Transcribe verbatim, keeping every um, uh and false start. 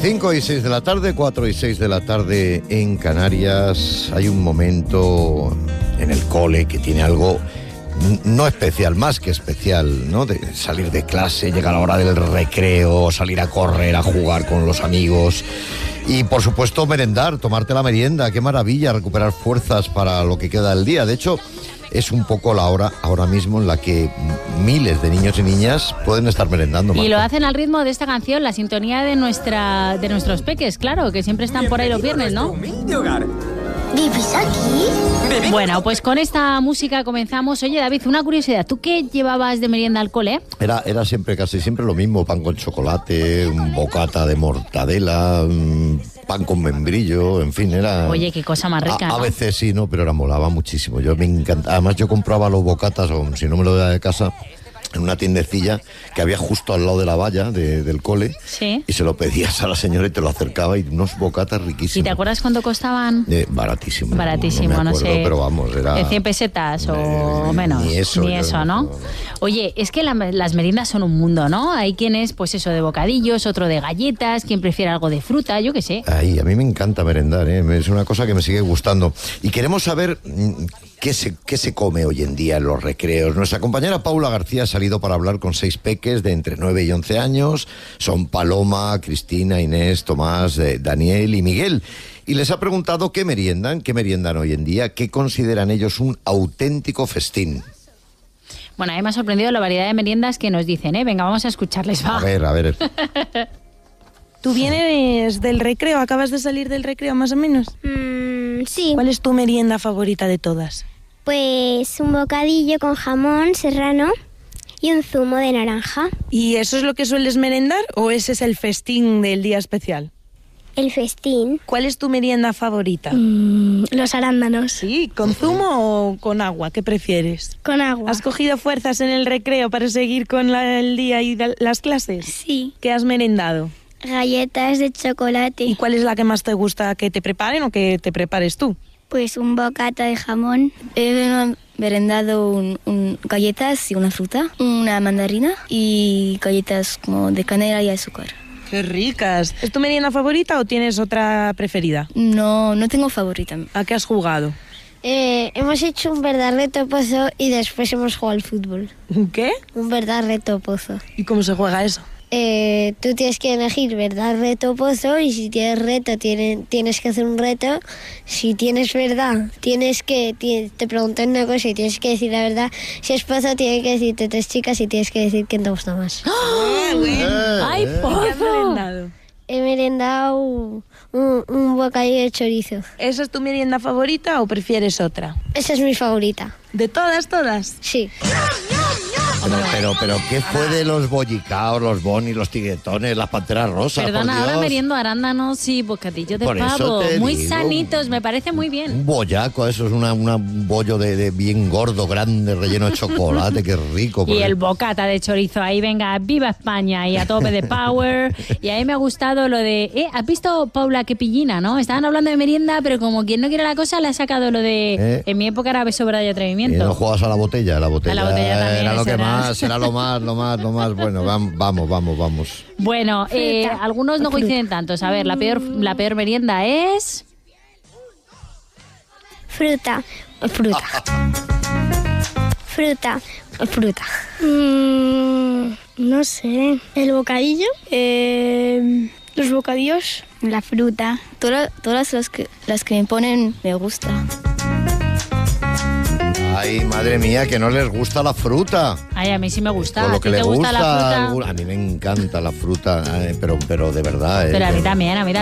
cinco y seis de la tarde, cuatro y seis de la tarde en Canarias. Hay un momento en el cole que tiene algo no especial, más que especial, ¿no? De salir de clase, llegar a la hora del recreo, salir a correr, a jugar con los amigos y, por supuesto, merendar, tomarte la merienda. Qué maravilla recuperar fuerzas para lo que queda del día. De hecho, es un poco la hora ahora mismo en la que miles de niños y niñas pueden estar merendando. Marta. Y lo hacen al ritmo de esta canción, la sintonía de nuestra de nuestros peques, claro, que siempre están por ahí los viernes, ¿no? ¿Vivís aquí? Bueno, pues con esta música comenzamos. Oye, David, una curiosidad, ¿tú qué llevabas de merienda al cole? Era, era siempre, casi siempre lo mismo, pan con chocolate, un bocata de mortadela, pan con membrillo, en fin, era... Oye, qué cosa más rica, A, ¿no? a veces sí, ¿no? Pero era molaba muchísimo. Yo me encantaba. Además, yo compraba los bocatas, o si no me lo daba de casa, en una tiendecilla que había justo al lado de la valla de, del cole. Sí. Y se lo pedías a la señora y te lo acercaba, y unos bocatas riquísimos. ¿Y te acuerdas cuánto costaban? Eh, baratísimo. Baratísimo, no, no, me acuerdo, sé. Pero vamos, era... ¿De cien pesetas o eh, menos? Ni eso. Ni yo, eso, ¿no? no. Oye, es que la, las meriendas son un mundo, ¿no? Hay quienes, pues eso, de bocadillos, otro de galletas, quien prefiere algo de fruta, yo qué sé. Ay, a mí me encanta merendar, ¿eh? Es una cosa que me sigue gustando. Y queremos saber qué se, qué se come hoy en día en los recreos. Nuestra compañera Paula García ha salido para hablar con seis peques de entre nueve y once años. Son Paloma, Cristina, Inés, Tomás, eh, Daniel y Miguel. Y les ha preguntado qué meriendan, qué meriendan hoy en día, qué consideran ellos un auténtico festín. Bueno, a mí me ha sorprendido la variedad de meriendas que nos dicen, ¿eh? Venga, vamos a escucharles, va. A ver, a ver. ¿Tú vienes del recreo? ¿Acabas de salir del recreo más o menos? Mm, sí, ¿Cuál es tu merienda favorita de todas? pues un bocadillo con jamón serrano y un zumo de naranja. ¿Y eso es lo que sueles merendar o ese es el festín del día especial? El festín. ¿Cuál es tu merienda favorita? Mm, los arándanos. Sí, ¿con zumo o con agua? ¿Qué prefieres? Con agua. ¿Has cogido fuerzas en el recreo para seguir con la- el día y la- las clases? Sí. ¿Qué has merendado? Galletas de chocolate. ¿Y cuál es la que más te gusta que te preparen o que te prepares tú? Pues un bocata de jamón. He merendado un, un galletas y una fruta, una mandarina y galletas como de canela y azúcar. ¡Qué ricas! ¿Es tu merienda favorita o tienes otra preferida? No, no tengo favorita. ¿A qué has jugado? Eh, hemos hecho un verdad reto pozo y después hemos jugado al fútbol. ¿Qué? Un verdad reto pozo. ¿Y cómo se juega eso? Eh, tú tienes que elegir verdad, reto, pozo, y si tienes reto tiene, tienes que hacer un reto. Si tienes verdad, tienes que ti- te preguntan una cosa y tienes que decir la verdad. Si es pozo, tienes que decirte tres chicas y tienes que decir quién te gusta más. ¡Ay, ¿Qué has pozo! merendado? He merendado un, un bocadillo de chorizo. ¿Esa es tu merienda favorita o prefieres otra? Esa es mi favorita. ¿De todas, todas? Sí. Pero, pero, pero, ¿qué fue de los bollicaos, los bonis, los tiguetones, las panteras rosas? Perdona, por ahora Dios? meriendo arándanos y bocadillos de Por eso pavo. te Muy digo. sanitos, me parece muy bien. Un bollaco, eso es una, una- un bollo de, de bien gordo, grande, relleno de chocolate, qué rico. Y porque- el bocata de chorizo, ahí venga, viva España y a tope de power. Y a mí me ha gustado lo de, eh, ¿has visto Paula qué pillina, no? Estaban hablando de merienda, pero como quien no quiere la cosa, le ha sacado lo de, Eh. en mi época era beso, verdad y Y atrevimiento. no juegas a la botella, la botella, A la botella también, era lo eso que era. más, era lo más, lo más, lo más, bueno, vam- vamos, vamos, vamos. Bueno, eh, Fruta. algunos no coinciden tantos. A ver, la peor, la peor merienda es... Fruta. Fruta. Fruta. Fruta. Mm, no sé. ¿El bocadillo? Eh, ¿Los bocadillos? La fruta. Todas, todas las, que, las que me ponen me gusta. Ay, madre mía, que no les gusta la fruta. Ay, a mí sí me gusta. Por ¿A lo ti que te le gusta la fruta? algún- a mí me encanta la fruta, eh, pero, pero de verdad. eh, Pero a mí que- también, a mí